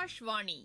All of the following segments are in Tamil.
ஆகாஷ்வாணி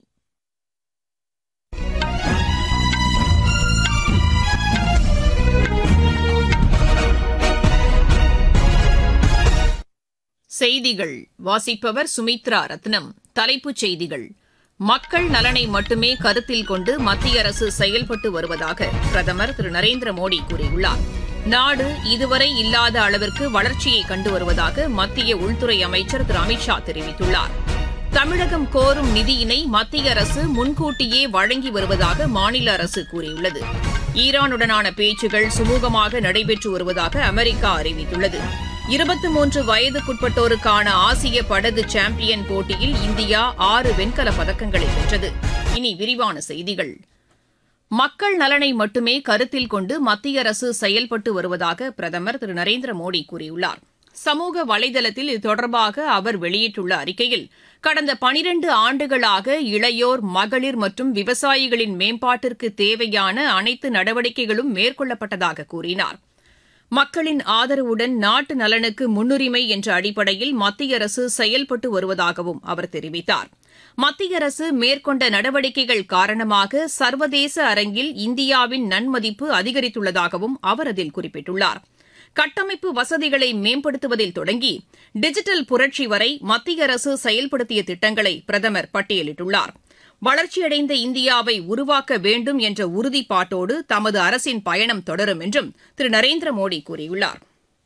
செய்திகள் வாசிப்பவர் சுமித்ரா ரத்னம். தலைப்புச் செய்திகள்: மக்கள் நலனை மட்டுமே கருத்தில் கொண்டு மத்திய அரசு செயல்பட்டு வருவதாக பிரதமர் திரு நரேந்திர மோடி கூறியுள்ளார். நாடு இதுவரை இல்லாத அளவிற்கு வளர்ச்சியை கண்டு வருவதாக மத்திய உள்துறை அமைச்சர் திரு அமித் ஷா தெரிவித்துள்ளார். தமிழகம் கோரும் நிதியினை மத்திய அரசு முன்கூட்டியே வழங்கி வருவதாக மாநில அரசு கூறியுள்ளது. ஈரானுடனான பேச்சுகள் சுமூகமாக நடைபெற்று வருவதாக அமெரிக்கா அறிவித்துள்ளது. 23 வயதுக்குட்பட்டோருக்கான ஆசிய படகு சாம்பியன் போட்டியில் இந்தியா 6 வெண்கலப் பதக்கங்களை வென்றது. இனி விரிவான செய்திகள். மக்கள் நலனை மட்டுமே கருத்தில் கொண்டு மத்திய அரசு செயல்பட்டு வருவதாக பிரதமர் திரு நரேந்திர மோடி கூறியுள்ளார். சமூக வலைதளத்தில் இது தொடர்பாக அவர் வெளியிட்டுள்ள அறிக்கையில், கடந்த 12 ஆண்டுகளாக இளையோர், மகளிர் மற்றும் விவசாயிகளின் மேம்பாட்டிற்கு தேவையான அனைத்து நடவடிக்கைகளும் மேற்கொள்ளப்பட்டதாக கூறினார். மக்களின் ஆதரவுடன் நாட்டு நலனுக்கு முன்னுரிமை என்ற அடிப்படையில் மத்திய அரசு செயல்பட்டு வருவதாகவும் அவர் தெரிவித்தார். மத்திய அரசு மேற்கொண்ட நடவடிக்கைகள் காரணமாக சர்வதேச அரங்கில் இந்தியாவின் நன்மதிப்பு அதிகரித்துள்ளதாகவும் அவர் அதில் குறிப்பிட்டுள்ளார். கட்டமைப்பு வசதிகளை மேம்படுத்துவதில் தொடங்கி டிஜிட்டல் புரட்சி வரை மத்திய அரசு செயல்படுத்திய திட்டங்களை பிரதமர் பட்டியலிட்டுள்ளார். வளர்ச்சியடைந்த இந்தியாவை உருவாக்க வேண்டும் என்ற உறுதிப்பாட்டோடு தமது அரசின் பயணம் தொடரும் என்றும் திரு நரேந்திர மோடி கூறியுள்ளார்.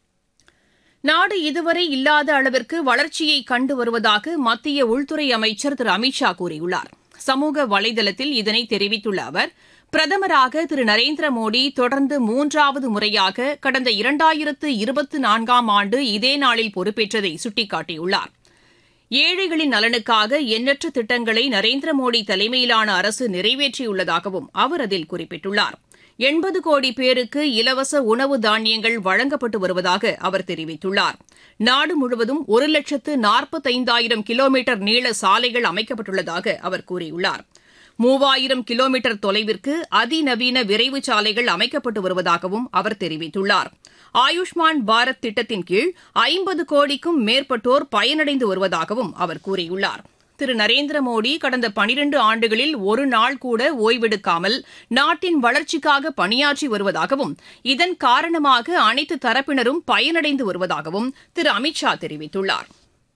நாடு இதுவரை இல்லாத அளவிற்கு வளர்ச்சியை கண்டு வருவதாக மத்திய உள்துறை அமைச்சர் திரு அமித் ஷா கூறியுள்ளார். சமூக வலைதளத்தில் இதனை தெரிவித்துள்ள அவர், பிரதமராக திரு நரேந்திர மோடி தொடர்ந்து 3வது முறையாக கடந்த 2024ஆம் ஆண்டு இதே நாளில் பொறுப்பேற்றதை சுட்டிக்காட்டியுள்ளார். ஏழைகளின் நலனுக்காக எண்ணற்ற திட்டங்களை நரேந்திர மோடி தலைமையிலான அரசு நிறைவேற்றியுள்ளதாகவும் அவர் அதில் குறிப்பிட்டுள்ளார். 80 கோடி பேருக்கு இலவச உணவு தானியங்கள் வழங்கப்பட்டு வருவதாக அவர் தெரிவித்துள்ளார். நாடு முழுவதும் 1,45,000 கிலோமீட்டர் நீள சாலைகள் அமைக்கப்பட்டுள்ளதாக அவர் கூறியுள்ளார். 3000 கிலோமீட்டர் தொலைவிற்கு அதிநவீன விரைவு சாலைகள் அமைக்கப்பட்டு வருவதாகவும் அவர் தெரிவித்துள்ளார். ஆயுஷ்மான் பாரத் திட்டத்தின் கீழ் 50 கோடிக்கும் மேற்பட்டோர் பயனடைந்து வருவதாகவும் அவர் கூறியுள்ளார். திரு நரேந்திர மோடி கடந்த 12 ஆண்டுகளில் ஒரு நாள் கூட ஓய்வெடுக்காமல் நாட்டின் வளர்ச்சிக்காக பணியாற்றி வருவதாகவும், இதன் காரணமாக அனைத்து தரப்பினரும் பயனடைந்து வருவதாகவும் திரு அமித் ஷா தெரிவித்துள்ளார்.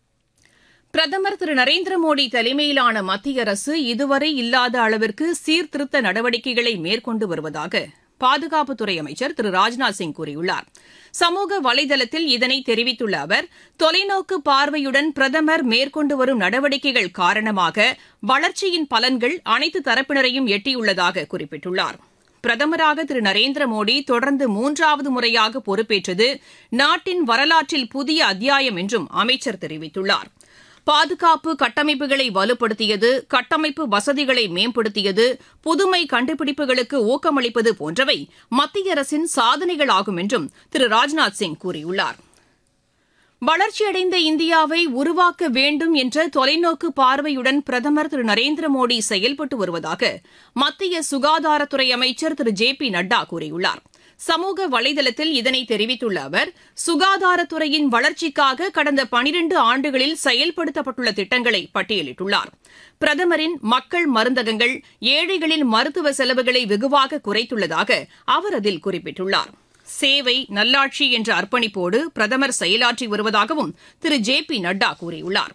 பிரதமர் திரு நரேந்திர மோடி தலைமையிலான மத்திய அரசு இதுவரை இல்லாத அளவிற்கு சீர்திருத்த நடவடிக்கைகளை மேற்கொண்டு வருவதாக பாதுகாப்புத்துறை அமைச்சர் திரு ராஜ்நாத் சிங் கூறியுள்ளார். சமூக வலைதளத்தில் இதனை தெரிவித்துள்ள அவர், தொலைநோக்கு பார்வையுடன் பிரதமர் மேற்கொண்டு வரும் நடவடிக்கைகள் காரணமாக வளர்ச்சியின் பலன்கள் அனைத்து தரப்பினரையும் எட்டியுள்ளதாக குறிப்பிட்டுள்ளார். பிரதமராக திரு நரேந்திர மோடி தொடர்ந்து 3வது முறையாக பொறுப்பேற்றது நாட்டின் வரலாற்றில் புதிய அத்தியாயம் என்றும் அமைச்சர் தெரிவித்துள்ளார். பாதுகாப்பு கட்டமைப்புகளை வலுப்படுத்தியது, கட்டமைப்பு வசதிகளை மேம்படுத்தியது, புதுமை கண்டுபிடிப்புகளுக்கு ஊக்கமளிப்பது போன்றவை மத்திய அரசின் சாதனைகளாகும் என்றும் திரு ராஜ்நாத் சிங் கூறியுள்ளார். வளர்ச்சியடைந்த இந்தியாவை உருவாக்க வேண்டும் என்ற தொலைநோக்கு பார்வையுடன் பிரதமர் திரு நரேந்திர மோடி செயல்பட்டு வருவதாக மத்திய சுகாதாரத்துறை அமைச்சர் திரு ஜே.பி. நட்டா கூறியுள்ளார். சமூக வலைதளத்தில் இதனை தெரிவித்துள்ள அவர், சுகாதாரத்துறையின் வளர்ச்சிக்காக கடந்த 12 ஆண்டுகளில் செயல்படுத்தப்பட்டுள்ள திட்டங்களை பட்டியலிட்டுள்ளார். பிரதமரின் மக்கள் மருந்தகங்கள் ஏழைகளின் மருத்துவ செலவுகளை வெகுவாக குறைத்துள்ளதாக அவர் அதில் குறிப்பிட்டுள்ளார். சேவை, நல்லாட்சி என்ற அர்ப்பணிப்போடு பிரதமர் செயலாற்றி வருவதாகவும் திரு ஜே.பி. நட்டா கூறியுள்ளார்.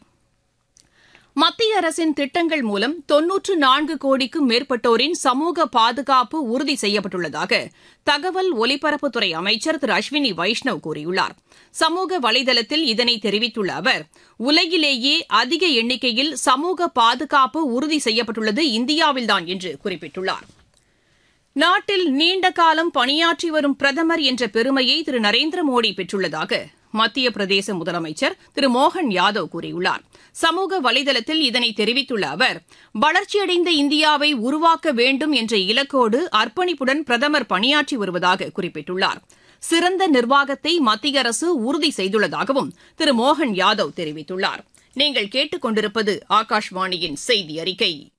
மத்திய அரசின் திட்டங்கள் மூலம் 94 கோடிக்கும் மேற்பட்டோரின் சமூக பாதுகாப்பு உறுதி செய்யப்பட்டுள்ளதாக தகவல் ஒலிபரப்புத்துறை அமைச்சர் திரு அஸ்வினி வைஷ்ணவ் கூறியுள்ளார். சமூக வலைதளத்தில் இதனை தெரிவித்துள்ள அவர், உலகிலேயே அதிக எண்ணிக்கையில் சமூக பாதுகாப்பு உறுதி செய்யப்பட்டுள்ளது இந்தியாவில்தான் என்று குறிப்பிட்டுள்ளார். நாட்டில் நீண்ட காலம் பணியாற்றி வரும் பிரதமர் என்ற பெருமையை திரு நரேந்திர மோடி பெற்றுள்ளதாக மத்திய பிரதேச முதலமைச்சர் திரு மோகன் யாதவ் கூறியுள்ளார். சமூக வலைதளத்தில் இதனை தெரிவித்துள்ள அவர், வளர்ச்சியடைந்த இந்தியாவை உருவாக்க வேண்டும் என்ற இலக்கோடு அர்ப்பணிப்புடன் பிரதமர் பணியாற்றி வருவதாக குறிப்பிட்டுள்ளார். சிறந்த நிர்வாகத்தை மத்திய அரசு உறுதி செய்துள்ளதாகவும் திரு மோகன் யாதவ் தெரிவித்துள்ளார். நீங்கள் கேட்டுக் கொண்டிருப்பது ஆகாஷ்வாணியின் செய்தி அறிக்கை.